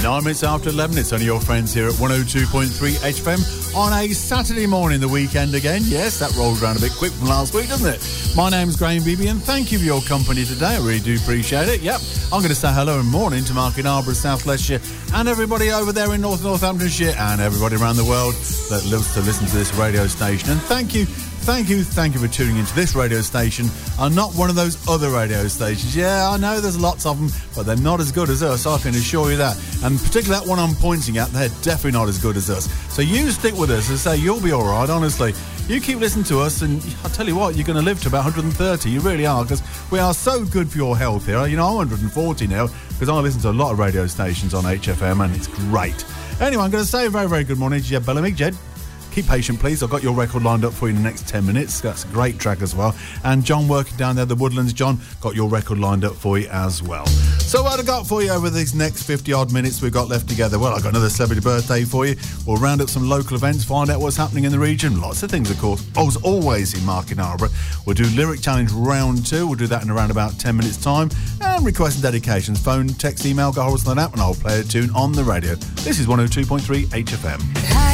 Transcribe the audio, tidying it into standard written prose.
9 minutes after 11, it's only your friends here at 102.3 HFM on a Saturday morning, the weekend again. Yes, that rolls around a bit quick from last week, doesn't it? My name's Graham Beebe, and thank you for your company today. I really do appreciate it. Yep, I'm going to say hello and morning to Mark in Arborough, South Leicestershire, and everybody over there in North Northamptonshire, and everybody around the world that loves to listen to this radio station. And thank you for tuning into this radio station and not one of those other radio stations. Yeah, I know there's lots of them, but they're not as good as us, I can assure you that. And particularly that one I'm pointing at, they're definitely not as good as us. So you stick with us and say you'll be all right, honestly. You keep listening to us, and I'll tell you what, you're going to live to about 130. You really are, because we are so good for your health here. You know, I'm 140 now, because I listen to a lot of radio stations on HFM, and it's great. Anyway, I'm going to say a very, very good morning to Jed Bellamy. Jed, keep patient, please. I've got your record lined up for you in the next 10 minutes. That's a great track as well. And John working down there, the Woodlands. John, got your record lined up for you as well. So what I've got for you over these next 50-odd minutes we've got left together? Well, I've got another celebrity birthday for you. We'll round up some local events, find out what's happening in the region. Lots of things, of course. As always in Mark in Arborough. We'll do Lyric Challenge Round 2. We'll do that in around about 10 minutes' time. And requests and dedications. Phone, text, email, go hold on that, and I'll play a tune on the radio. This is 102.3 HFM.